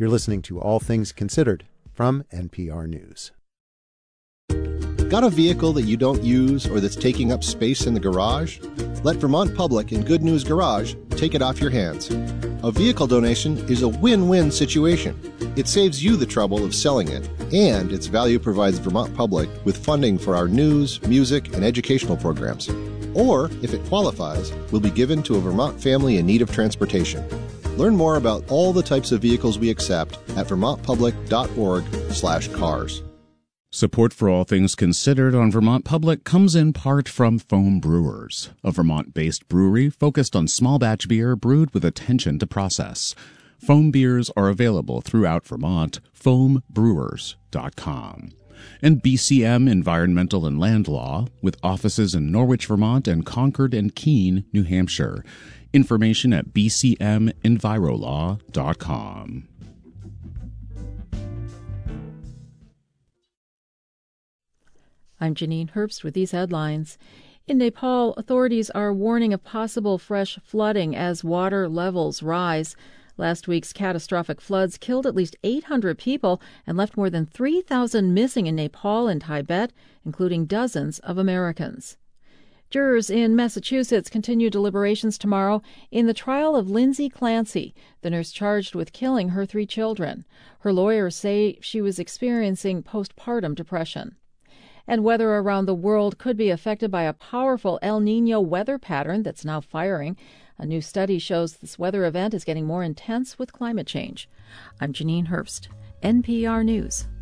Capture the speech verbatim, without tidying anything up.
You're listening to All Things Considered from N P R News. Got a vehicle that you don't use or that's taking up space in the garage? Let Vermont Public and Good News Garage take it off your hands. A vehicle donation is a win-win situation. It saves you the trouble of selling it, and its value provides Vermont Public with funding for our news, music, and educational programs. Or, if it qualifies, will be given to a Vermont family in need of transportation. Learn more about all the types of vehicles we accept at vermontpublic.org slash cars. Support for All Things Considered on Vermont Public comes in part from Foam Brewers, a Vermont-based brewery focused on small batch beer brewed with attention to process. Foam beers are available throughout Vermont. foam brewers dot com. And B C M Environmental and Land Law, with offices in Norwich, Vermont, and Concord and Keene, New Hampshire. Information at b c m envirolaw dot com. I'm Janine Herbst with these headlines. In Nepal, authorities are warning of possible fresh flooding as water levels rise. Last week's catastrophic floods killed at least eight hundred people and left more than three thousand missing in Nepal and Tibet, including dozens of Americans. Jurors in Massachusetts continue deliberations tomorrow in the trial of Lindsay Clancy, the nurse charged with killing her three children. Her lawyers say she was experiencing postpartum depression. And weather around the world could be affected by a powerful El Niño weather pattern that's now firing. A new study shows this weather event is getting more intense with climate change. I'm Janine Herbst, N P R News.